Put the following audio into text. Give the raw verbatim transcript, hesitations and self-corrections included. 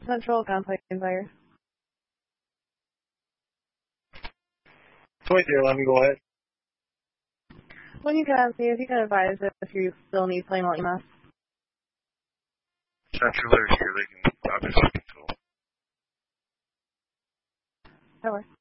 Central Gunplay Fire. Wait there, let me go ahead. When you can, see if you can advise if you still need flame E M S. Central are here, they can obviously control. That works.